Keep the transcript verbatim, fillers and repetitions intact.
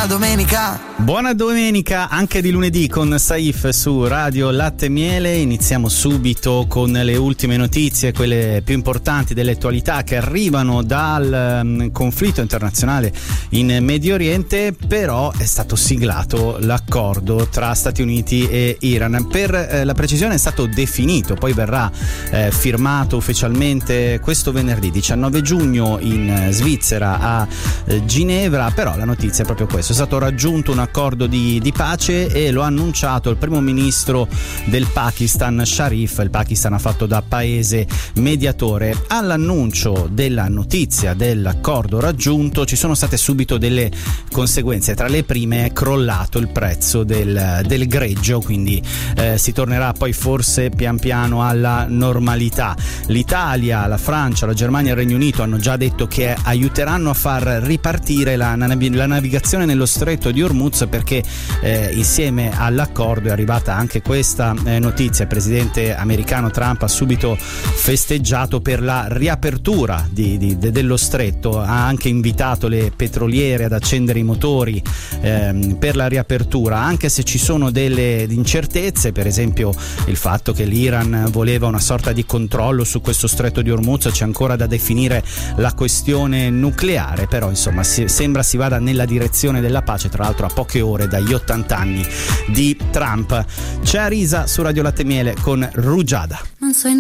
buona domenica. Buona domenica anche di lunedì con Saif su Radio Latte e Miele. Iniziamo subito con le ultime notizie, quelle più importanti dell'attualità che arrivano dal um, conflitto internazionale in Medio Oriente. Però è stato siglato l'accordo tra Stati Uniti e Iran. Per eh, la precisione è stato definito, poi verrà eh, firmato ufficialmente questo venerdì diciannove giugno in Svizzera a eh, Ginevra. Però la notizia è proprio questo: è stato raggiunto un accordo di, di pace e lo ha annunciato il primo ministro del Pakistan, Sharif. Il Pakistan ha fatto da paese mediatore. All'annuncio della notizia dell'accordo raggiunto ci sono state subito delle conseguenze. Tra le prime è crollato il prezzo del, del greggio, quindi eh, si tornerà poi forse pian piano alla normalità. L'Italia, la Francia, la Germania e il Regno Unito hanno già detto che aiuteranno a far ripartire la, la navigazione nello stretto di Hormuz, perché eh, insieme all'accordo è arrivata anche questa eh, notizia. Il presidente americano Trump ha subito festeggiato per la riapertura di, di, de, dello stretto, ha anche invitato le petroliere ad accendere i motori ehm, per la riapertura, anche se ci sono delle incertezze, per esempio il fatto che l'Iran voleva una sorta di controllo su questo stretto di Hormuz. C'è ancora da definire la questione nucleare, però insomma si, sembra si vada nella direzione della pace, tra l'altro a poche ore dagli ottanta anni di Trump. C'è Arisa su Radio Latte e Miele con Rugiada. Non so